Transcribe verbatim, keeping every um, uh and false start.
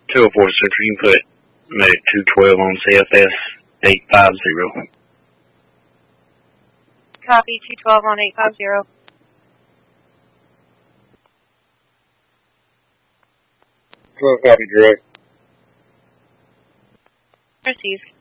two oh four Central, you can put Medic two twelve on C F S eight five zero. Copy, two twelve on eight five zero. twelve copy, direct. Received.